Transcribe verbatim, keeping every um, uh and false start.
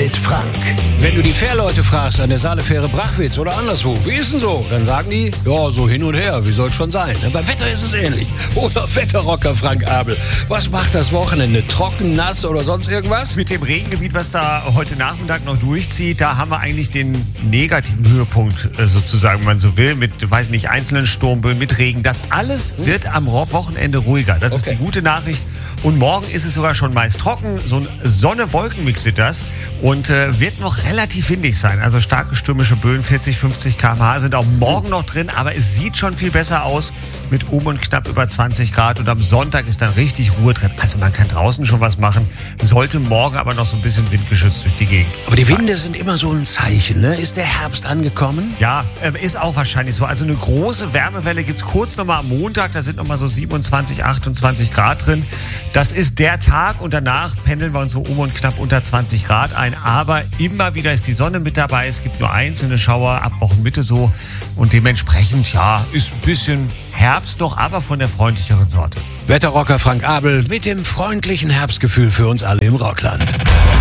mit Frank. Wenn du die Fährleute fragst an der Saalefähre Brachwitz oder anderswo, wie ist denn so? Dann sagen die, ja, so hin und her, wie soll's schon sein. Beim Wetter ist es ähnlich. Oder Wetterrocker Frank Abel. Was macht das Wochenende? Trocken, nass oder sonst irgendwas? Mit dem Regengebiet, was da heute Nachmittag noch durchzieht, da haben wir eigentlich den negativen Höhepunkt, äh, sozusagen, wenn man so will, mit, weiß nicht, einzelnen Sturmböen, mit Regen. Das alles hm. wird am Wochenende ruhiger. Das okay. ist die gute Nachricht. Und morgen ist es sogar schon meist trocken. So ein Sonne-Wolken-Mix wird das. Und äh, wird noch relativ windig sein. Also starke stürmische Böen, vierzig, fünfzig Kilometer pro Stunde sind auch morgen noch drin. Aber es sieht schon viel besser aus mit um und knapp über zwanzig Grad. Und am Sonntag ist dann richtig Ruhe drin. Also man kann draußen schon was machen. Sollte morgen aber noch so ein bisschen windgeschützt durch die Gegend. Aber die Winde sind immer so ein Zeichen, ne? Ist der Herbst angekommen? Ja, äh, ist auch wahrscheinlich so. Also eine große Wärmewelle gibt es kurz nochmal am Montag. Da sind nochmal so siebenundzwanzig, achtundzwanzig Grad drin. Das ist der Tag und danach pendeln wir uns so um und knapp unter zwanzig Grad ein. Aber immer wieder ist die Sonne mit dabei. Es gibt nur einzelne Schauer ab Wochenmitte so. Und dementsprechend, ja, ist ein bisschen Herbst noch, aber von der freundlicheren Sorte. Wetterrocker Frank Abel mit dem freundlichen Herbstgefühl für uns alle im Rockland.